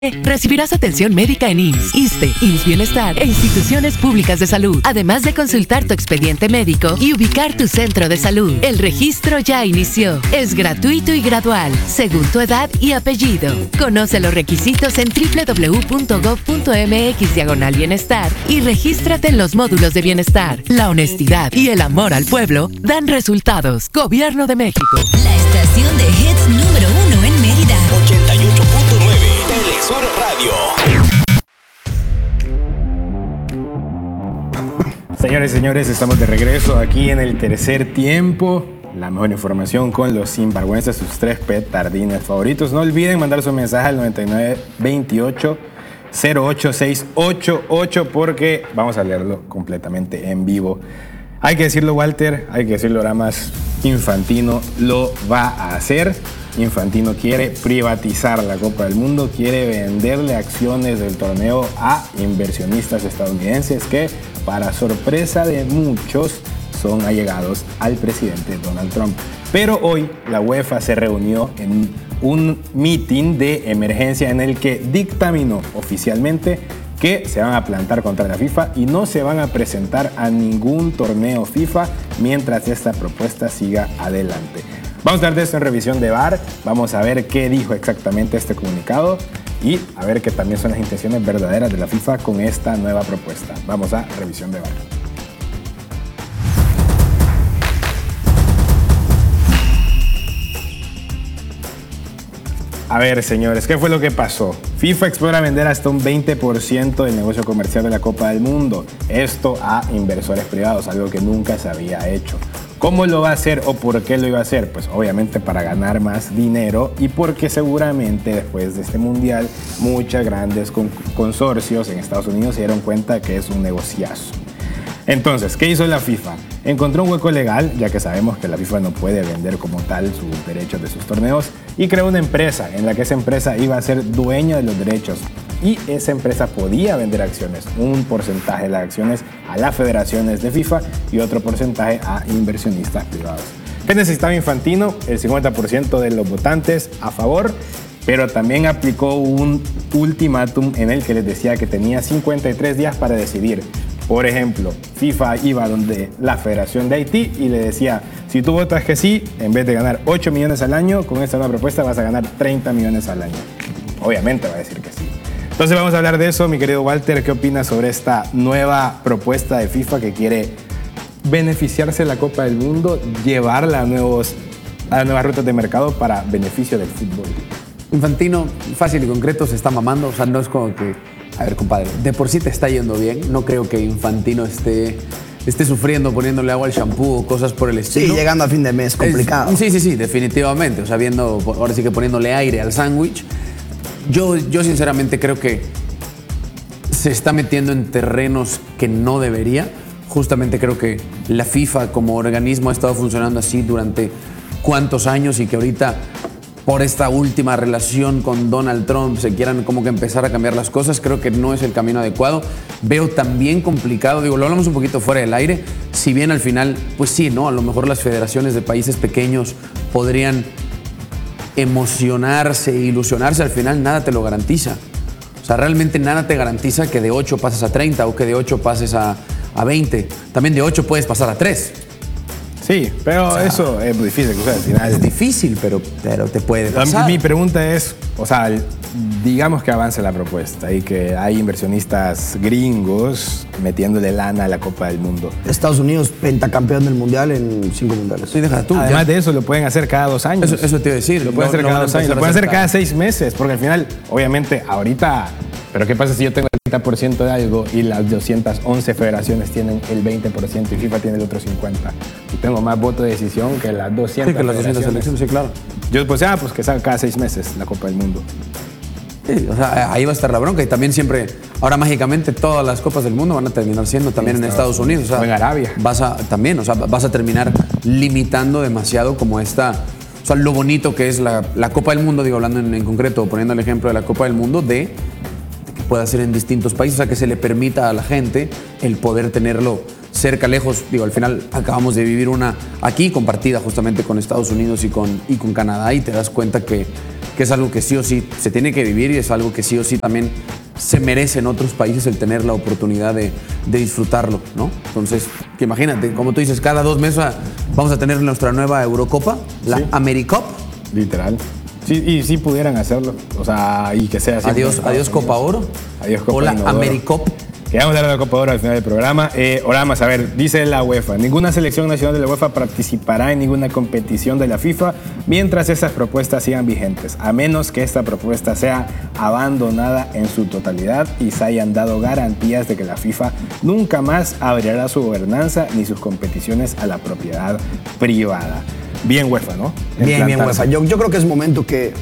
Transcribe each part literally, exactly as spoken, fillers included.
Recibirás atención médica en I M S S, ISSSTE, I M S S Bienestar e instituciones públicas de salud, además de consultar tu expediente médico y ubicar tu centro de salud. El registro ya inició. Es gratuito y gradual, según tu edad y apellido. Conoce los requisitos en doble u doble u doble u punto gov punto mx diagonal bienestar y regístrate en los módulos de bienestar. La honestidad y el amor al pueblo dan resultados. Gobierno de México. La estación de hits número uno en Mérida. ochenta y ocho punto nueve. Telesur Radio. Señores y señores, estamos de regreso aquí en el tercer tiempo. La mejor información con los sinvergüenzas, sus tres petardines favoritos. No olviden mandar su mensaje al noventa y nueve veintiocho cero ocho seis ocho ocho porque vamos a leerlo completamente en vivo. Hay que decirlo, Walter, hay que decirlo, ahora más. Infantino lo va a hacer. Infantino quiere privatizar la Copa del Mundo, quiere venderle acciones del torneo a inversionistas estadounidenses que, para sorpresa de muchos, son allegados al presidente Donald Trump. Pero hoy la UEFA se reunió en un meeting de emergencia en el que dictaminó oficialmente que se van a plantar contra la FIFA y no se van a presentar a ningún torneo FIFA mientras esta propuesta siga adelante. Vamos a hablar de esto en revisión de V A R, vamos a ver qué dijo exactamente este comunicado y a ver qué también son las intenciones verdaderas de la FIFA con esta nueva propuesta. Vamos a revisión de V A R. A ver, señores, ¿qué fue lo que pasó? FIFA explora vender hasta un veinte por ciento del negocio comercial de la Copa del Mundo. Esto a inversores privados, algo que nunca se había hecho. ¿Cómo lo va a hacer o por qué lo iba a hacer? Pues obviamente para ganar más dinero y porque seguramente después de este mundial muchos grandes con- consorcios en Estados Unidos se dieron cuenta que es un negociazo. Entonces, ¿qué hizo la FIFA? Encontró un hueco legal, ya que sabemos que la FIFA no puede vender como tal sus derechos de sus torneos, y creó una empresa en la que esa empresa iba a ser dueña de los derechos. Y esa empresa podía vender acciones, un porcentaje de las acciones a las federaciones de FIFA y otro porcentaje a inversionistas privados. ¿Qué necesitaba Infantino? El cincuenta por ciento de los votantes a favor, pero también aplicó un ultimátum en el que les decía que tenía cincuenta y tres días para decidir. Por ejemplo, FIFA iba donde la Federación de Haití y le decía, si tú votas que sí, en vez de ganar ocho millones al año, con esta nueva propuesta vas a ganar treinta millones al año. Obviamente va a decir que sí. Entonces vamos a hablar de eso, mi querido Walter. ¿Qué opinas sobre esta nueva propuesta de FIFA que quiere beneficiarse de la Copa del Mundo, llevarla a, nuevos, a nuevas rutas de mercado para beneficio del fútbol? Infantino, fácil y concreto, se está mamando. O sea, no es como que... A ver, compadre, de por sí te está yendo bien. No creo que Infantino esté, esté sufriendo, poniéndole agua al shampoo o cosas por el estilo. Sí, llegando a fin de mes, complicado. Es, sí, sí, sí, definitivamente. O sea, viendo, ahora sí que poniéndole aire al sándwich. Yo, yo sinceramente creo que se está metiendo en terrenos que no debería. Justamente creo que la FIFA como organismo ha estado funcionando así durante cuántos años y que ahorita, por esta última relación con Donald Trump, se quieran como que empezar a cambiar las cosas. Creo que no es el camino adecuado. Veo también complicado, digo, lo hablamos un poquito fuera del aire, si bien al final, pues sí, ¿no? A lo mejor las federaciones de países pequeños podrían emocionarse, ilusionarse, al final nada te lo garantiza. O sea, realmente nada te garantiza que de ocho pases a treinta o que de ocho pases a, a veinte. También de ocho puedes pasar a tres. Sí, pero o sea, eso es muy difícil. O sea, al final es difícil, pero, pero te puede pasar. Mi pregunta es, o sea, digamos que avance la propuesta y que hay inversionistas gringos metiéndole lana a la Copa del Mundo. Estados Unidos, pentacampeón del Mundial en cinco mundiales. Sí, deja tú. Además ya. de eso, lo pueden hacer cada dos años. Eso, eso te iba a decir. Lo pueden hacer no, cada no dos años. Lo pueden hacer cada seis meses, porque al final, obviamente, ahorita... Pero ¿qué pasa si yo tengo el treinta por ciento de algo y las doscientas once federaciones tienen el veinte por ciento y FIFA tiene el otro cincuenta por ciento? Y tengo más voto de decisión que las doscientas. Sí, que las doscientas selecciones, sí, claro. Yo pues, ah, pues que salga cada seis meses la Copa del Mundo. Sí, o sea, ahí va a estar la bronca y también siempre, ahora mágicamente todas las Copas del Mundo van a terminar siendo también en, en Estados, Estados Unidos. O, sea, o en Arabia. Vas a, también, o sea, vas a terminar limitando demasiado como esta... O sea, lo bonito que es la, la Copa del Mundo, digo, hablando en, en concreto, poniendo el ejemplo de la Copa del Mundo, de... pueda ser en distintos países, o sea, que se le permita a la gente el poder tenerlo cerca, lejos. Digo, al final acabamos de vivir una aquí compartida justamente con Estados Unidos y con, y con Canadá y te das cuenta que que es algo que sí o sí se tiene que vivir y es algo que sí o sí también se merece en otros países el tener la oportunidad de, de disfrutarlo, ¿no? Entonces, que imagínate, como tú dices, cada dos meses vamos a tener nuestra nueva Eurocopa, la Sí. AmeriCup. Literal. Sí, y sí pudieran hacerlo. O sea, y que sea así. Adiós, adiós Copa Oro. Adiós Copa Hola, Inodoro. AmeriCup. Que vamos a hablar de la Copa Oro al final del programa. Eh, ahora vamos a ver, dice la UEFA, ninguna selección nacional de la UEFA participará en ninguna competición de la FIFA mientras esas propuestas sigan vigentes, a menos que esta propuesta sea abandonada en su totalidad y se hayan dado garantías de que la FIFA nunca más abrirá su gobernanza ni sus competiciones a la propiedad privada. Bien UEFA, ¿no? Bien, bien Implantarse. UEFA. Yo, yo creo que es momento que,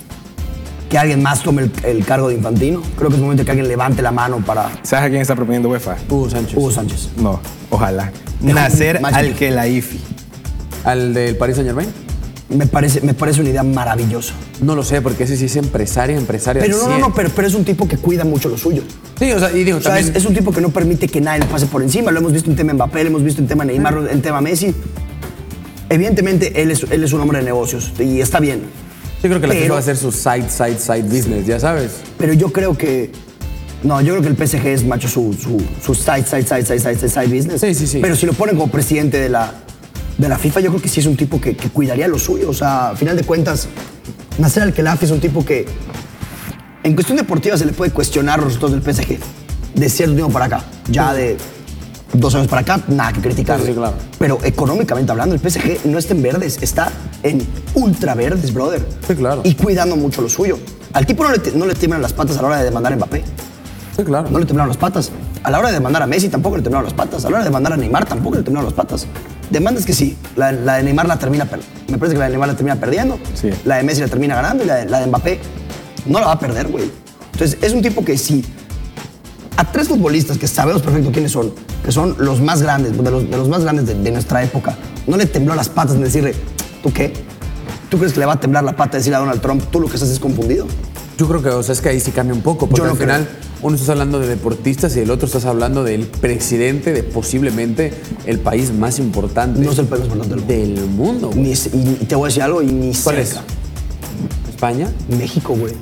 que alguien más tome el, el cargo de Infantino. Creo que es momento que alguien levante la mano para ¿Sabes a quién está proponiendo UEFA? Hugo Sánchez. Hugo Sánchez. No, ojalá. Nasser Mágico. Al-Khelaifi. ¿Al del Paris Saint Germain? Me parece, me parece una idea maravillosa. No lo sé, porque ese sí es empresario, empresario. Pero al no, no, cien. no, pero, pero es un tipo que cuida mucho lo suyo. Sí, o sea, y digo, O sea, también. es, es un tipo que no permite que nadie le pase por encima. Lo hemos visto en tema Mbappé, lo hemos visto en tema Neymar, en tema Messi. Evidentemente, él es, él es un hombre de negocios y está bien. Yo creo que la pero- FIFA va a hacer su side, side, side business, ya sabes. Pero yo creo que... No, yo creo que el P S G es, macho, su, su, su side, side, side, side, side, side, side business. Sí, sí, sí. Pero si lo ponen como presidente de la, de la FIFA, yo creo que sí es un tipo que, que cuidaría lo suyo. O sea, a final de cuentas, Nasser Al-Khelaifi es un tipo que... En cuestión deportiva se le puede cuestionar los resultados del P S G. De cierto tiempo para acá. Ya de dos años para acá, nada que criticar. Sí, sí, claro. Pero económicamente hablando, el P S G no está en verdes, está en ultra verdes, brother. Sí, claro. Y cuidando mucho lo suyo. Al tipo no le, no le tiemblan las patas a la hora de demandar a Mbappé. Sí, claro. No le temblaron las patas. A la hora de demandar a Messi tampoco le temblaron las patas. A la hora de demandar a Neymar tampoco le temblaron las patas. Demandas que sí. La, la de Neymar la termina per- Me parece que la de Neymar la termina perdiendo. Sí. La de Messi la termina ganando y la de, la de Mbappé no la va a perder, güey. Entonces es un tipo que sí. A tres futbolistas que sabemos perfecto quiénes son, que son los más grandes, de los, de los más grandes de, de nuestra época, no le tembló las patas en decirle, ¿tú qué? ¿Tú crees que le va a temblar la pata decirle a Donald Trump, tú lo que estás es confundido? Yo creo que, o sea, es que ahí sí cambia un poco, porque Yo no al final creo. uno estás hablando de deportistas y el otro estás hablando del presidente de posiblemente el país más importante No es el país más importante del mundo. del mundo. güey. Ni, y te voy a decir algo y ni ¿Cuál es? cerca. ¿España? México, güey.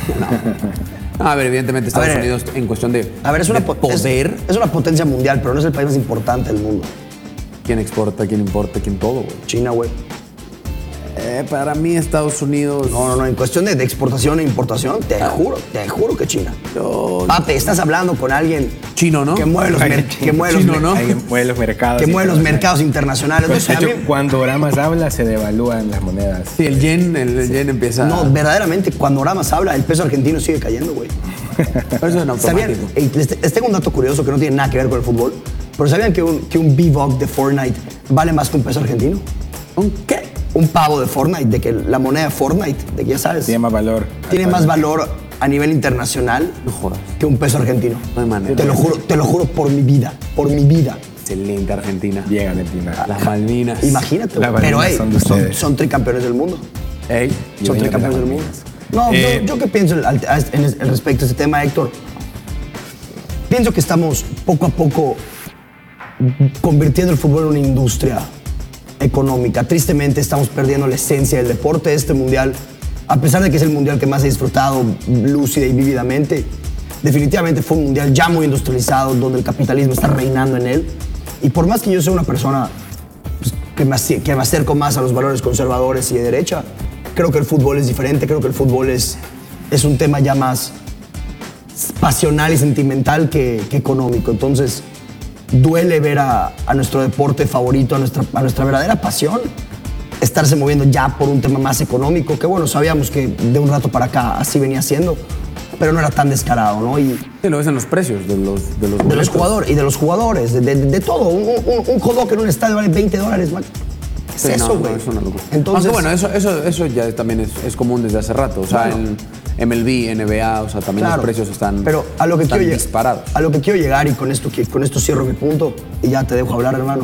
A ver, evidentemente Estados A ver, Unidos en cuestión de, A ver, es una, de po- es- poder. Es, una potencia mundial, pero no es el país más importante del mundo. ¿Quién exporta, quién importa, quién todo, güey? China, güey. Eh, para mí Estados Unidos... No, no, no. En cuestión de, de exportación e importación, te juro, te juro que China. Yo- Papi, estás hablando con alguien Chino, ¿no? que mueve los, mer- que mueve los, Chino, mer- ¿no? Alguien mueve los mercados. que mueve los internacionales. mercados internacionales. Pues, de Entonces, a hecho, mí- cuando Oramas habla, se devalúan las monedas. Sí, el yen, el, el yen empieza... no, verdaderamente, cuando Oramas habla, el peso argentino sigue cayendo, güey. Eso es en ¿Sabían? automático. Ey, les, les tengo un dato curioso que no tiene nada que ver con el fútbol, pero ¿sabían que un, que un V-Buck de Fortnite vale más que un peso argentino? ¿Un qué? Un pavo de Fortnite, de que la moneda de Fortnite, de que ya sabes. Tiene más valor. Tiene más valor a nivel internacional No jodas. que un peso argentino. No hay manera. Te lo juro, te lo juro por mi vida, por mi vida. Excelente Argentina. Bien, Argentina. Las Malvinas. Imagínate, Las güey. Pero Malvinas hey, son de son, ustedes. son tricampeones del mundo. Ey, Son vengo de tricampeones las del mundo. Malvinas. No, Eh, yo, yo qué pienso al- al- en es- en respecto a este tema, Héctor. Pienso que estamos poco a poco convirtiendo el fútbol en una industria económica. Tristemente estamos perdiendo la esencia del deporte de este mundial. A pesar de que es el mundial que más he disfrutado lúcida y vívidamente, definitivamente fue un mundial ya muy industrializado, donde el capitalismo está reinando en él. Y por más que yo sea una persona pues, que, me, ace- que me acerco más a los valores conservadores y de derecha, creo que el fútbol es diferente, creo que el fútbol es, es un tema ya más pasional y sentimental que, que económico. Entonces, duele ver a, a nuestro deporte favorito, a nuestra, a nuestra verdadera pasión, estarse moviendo ya por un tema más económico, que bueno, sabíamos que de un rato para acá así venía siendo, pero no era tan descarado, ¿no? Y Sí, lo ves en los precios de los de los, de los boletos. jugadores, y de los jugadores, de, de- de todo. Un, un, un hot dog en un estadio vale veinte dólares, man. ¿Qué es Sí, eso, no, no, güey? es una locura. Entonces, Aunque bueno, eso, eso, eso ya también es, es común desde hace rato. O sea, Claro. en M L B, N B A, o sea, también claro. los precios están, Pero a lo que están quiero lleg- disparados. A lo que quiero llegar, y con esto, que- con esto cierro mi punto, y ya te dejo hablar, hermano.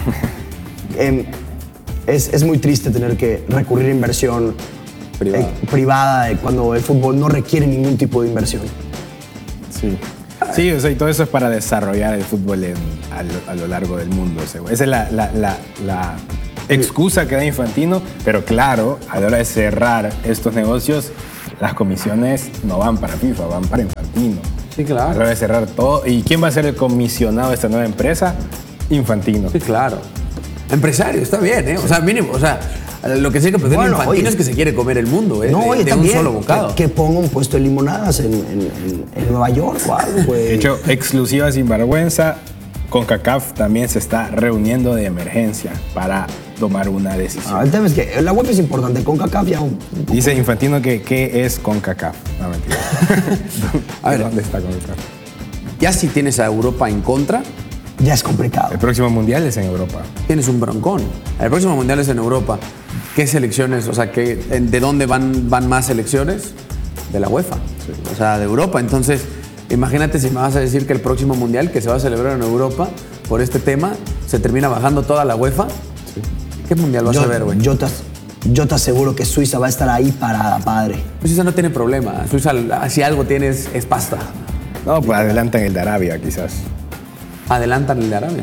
Em, es, es muy triste tener que recurrir a inversión Privada. eh, privada eh, cuando el fútbol no requiere ningún tipo de inversión. Sí. Sí, o sea, y todo eso es para desarrollar el fútbol en- a, lo, a lo largo del mundo. O sea, esa es la, la- la- la excusa que da Infantino, pero claro, a la hora de cerrar estos negocios, las comisiones no van para FIFA, van para Infantino. Sí, claro. Ahora debe cerrar todo. ¿Y quién va a ser el comisionado de esta nueva empresa? Infantino. Sí, claro. Empresario, está bien, ¿eh? O sea, mínimo, o sea, lo que sí hay que pretender Bueno, Infantino oye. es que se quiere comer el mundo, ¿eh? No, de, oye, de también, un solo bocado. Que, que ponga un puesto de limonadas en, en, en, en Nueva York o algo, güey. De hecho, exclusiva sin vergüenza, CONCACAF también se está reuniendo de emergencia para tomar una decisión. Ah, el tema es que la UEFA es importante, con CONCACAF ya un, un poco- Dice Infantino que ¿qué es CONCACAF? No, mentira. A ver. ¿Dónde está CONCACAF? Ya si tienes a Europa en contra, ya es complicado. El próximo mundial es en Europa. tienes un broncón. El próximo mundial es en Europa. ¿Qué selecciones? O sea, ¿qué, ¿de dónde van, van más selecciones? De la UEFA. O sea, de Europa. Entonces, imagínate si me vas a decir que el próximo mundial que se va a celebrar en Europa por este tema se termina bajando toda la UEFA. ¿Qué mundial vas Yo, a ver, güey? yo, te, yo te aseguro que Suiza va a estar ahí parada, padre. Suiza no tiene problema. Suiza, si algo tienes, es pasta. No, pues adelantan el de Arabia, quizás. Adelantan el de Arabia.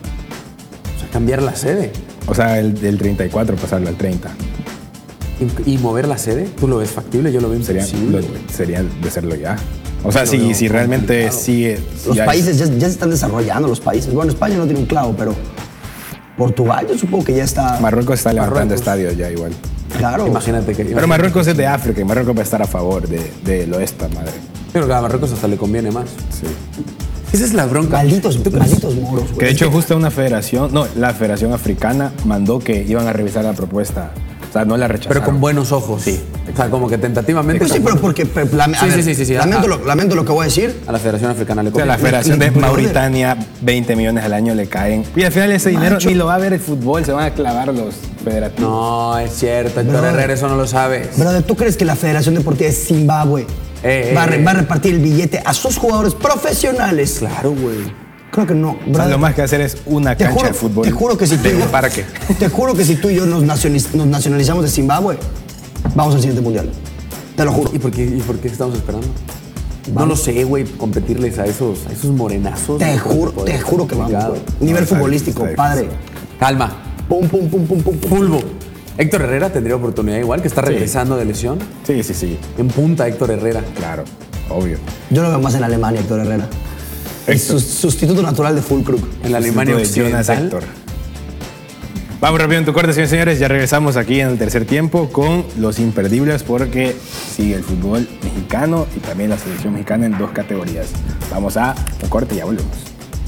O sea, cambiar la sede. O sea, el del treinta y cuatro pasarlo al treinta. Y, y mover la sede, ¿tú lo ves factible? Yo lo veo Sería, imposible. lo- güey. sería de hacerlo ya. O sea, Lo si, veo si realmente complicado. sigue... si Los hay- países ya, ya se están desarrollando, los países. Bueno, España no tiene un clavo, pero Portugal yo supongo que ya está... Marruecos está levantando Marruecos. estadios ya igual. Claro. Imagínate que. Pero imagínate- Marruecos es de África y Marruecos va a estar a favor de, de lo esta, madre. Yo creo que a Marruecos hasta le conviene más. Sí. Esa es la bronca. Malditos, ¿Tú crees? malditos moros, güey. Que de hecho justo una federación, no, la Federación Africana mandó que iban a revisar la propuesta. O sea, no la rechazaron. Pero con buenos ojos. Sí. O sea, como que tentativamente. Pues sí, como- pero porque... pero lame- a Sí, ver, sí, sí, sí, sí, Lamento, ajá. lo, lamento lo que voy a decir. A la Federación Africana le O sea, conviene. la Federación de Brother. Mauritania, veinte millones al año le caen. Y al final ese dinero Macho. ni lo va a ver el fútbol, se van a clavar los federativos. No, es cierto. Héctor Brother. Herrera, eso no lo sabes. Brother, ¿tú crees que la Federación Deportiva de Zimbabue Eh, va, a re- eh, va a eh. repartir el billete a sus jugadores profesionales? Claro, güey. Creo que no, O sea, brother. lo más que hacer es una Te cancha juro, de fútbol. te juro que si tú de y un yo, parque. te juro que si tú y yo nos, nacionaliz- nos nacionalizamos de Zimbabue, vamos al siguiente mundial. Te lo juro. ¿Y por qué, y por qué estamos esperando? No Vamos. lo sé, güey, competirles a esos, a esos morenazos. Te ¿no? juro, Poder te juro que vamos, complicado. güey. Nivel está- futbolístico, está padre. difícil. Calma. Pum, pum, pum, pum, pum, pum. Fulvo. Héctor Herrera tendría oportunidad igual, que está regresando de lesión. Sí, sí, sí. En punta, Héctor Herrera. Claro, obvio. Yo lo veo más en Alemania, Héctor Herrera. El Héctor. sus- sustituto natural de Fulkrug. En la Alemania Sustituto de Jonas Occidental. Héctor. Vamos rápido en tu corte, señores y señores. Ya regresamos aquí en el tercer tiempo con los imperdibles porque sigue el fútbol mexicano y también la selección mexicana en dos categorías. Vamos a un corte y ya volvemos.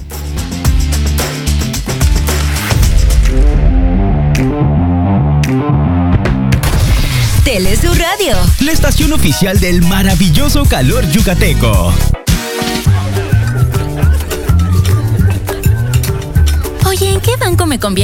Telesur Radio. La estación oficial del maravilloso calor yucateco. Oye, ¿en qué banco me conviene?